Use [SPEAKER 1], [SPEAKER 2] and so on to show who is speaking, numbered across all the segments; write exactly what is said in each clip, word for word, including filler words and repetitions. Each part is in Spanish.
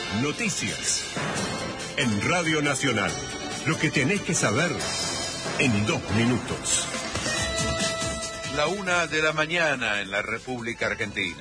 [SPEAKER 1] Noticias. En Radio Nacional. Lo que tenés que saber en dos minutos.
[SPEAKER 2] La una de la mañana en la República Argentina.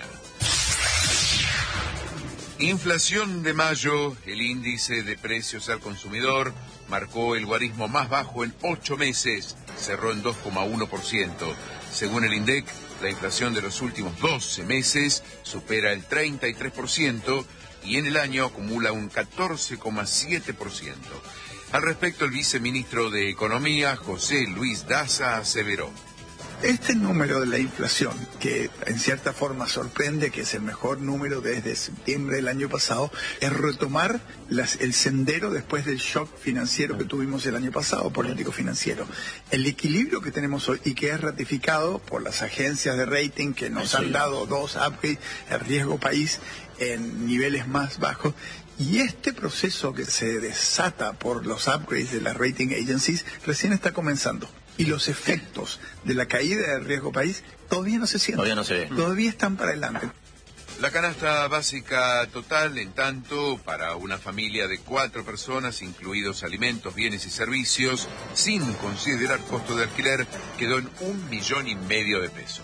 [SPEAKER 2] Inflación de mayo, el índice de precios al consumidor marcó el guarismo más bajo en ocho meses, cerró en dos coma uno por ciento. Según el INDEC, la inflación de los últimos doce meses supera el treinta y tres por ciento y en el año acumula un catorce coma siete por ciento. Al respecto, el viceministro de Economía, José Luis Daza, aseveró:
[SPEAKER 3] este número de la inflación, que en cierta forma sorprende, que es el mejor número desde septiembre del año pasado, es retomar las, el sendero después del shock financiero que tuvimos el año pasado, político-financiero. El equilibrio que tenemos hoy y que es ratificado por las agencias de rating que nos han dado dos upgrades, el riesgo país en niveles más bajos. Y este proceso que se desata por los upgrades de las rating agencies recién está comenzando. Y los efectos de la caída del riesgo país todavía no se sienten.
[SPEAKER 4] Todavía no se ve.
[SPEAKER 3] Todavía están para adelante.
[SPEAKER 2] La canasta básica total, en tanto, para una familia de cuatro personas, incluidos alimentos, bienes y servicios, sin considerar costo de alquiler, quedó en un millón y medio de pesos.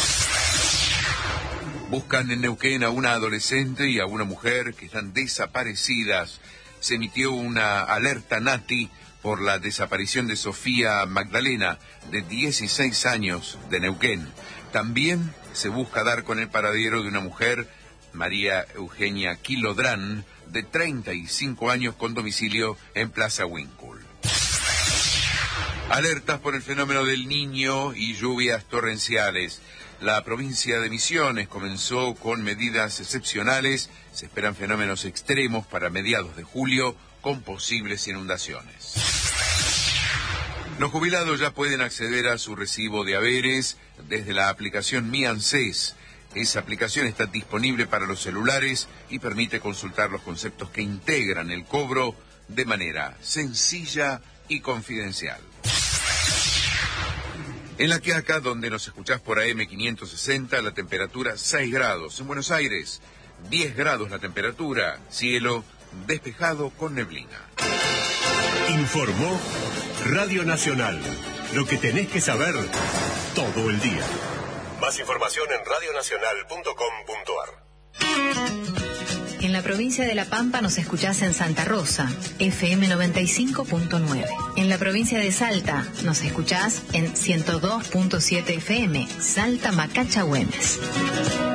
[SPEAKER 2] Buscan en Neuquén a una adolescente y a una mujer que están desaparecidas. Se emitió una alerta Nati por la desaparición de Sofía Magdalena, de dieciséis años, de Neuquén. También se busca dar con el paradero de una mujer, María Eugenia Quilodrán, de treinta y cinco años, con domicilio en Plaza Winkle. Alertas por el fenómeno del Niño y lluvias torrenciales. La provincia de Misiones comenzó con medidas excepcionales. Se esperan fenómenos extremos para mediados de julio, con posibles inundaciones. Los jubilados ya pueden acceder a su recibo de haberes desde la aplicación Mi ANSES. Esa aplicación está disponible para los celulares y permite consultar los conceptos que integran el cobro de manera sencilla y confidencial. En La Quiaca, donde nos escuchás por A M quinientos sesenta, la temperatura seis grados. En Buenos Aires, diez grados la temperatura, cielo despejado con neblina.
[SPEAKER 1] Informó Radio Nacional. Lo que tenés que saber todo el día. Más información en radio nacional punto com punto a r.
[SPEAKER 5] En la provincia de La Pampa nos escuchás en Santa Rosa, F M noventa y cinco punto nueve. En la provincia de Salta nos escuchás en ciento dos punto siete F M, Salta Macacha Güemes.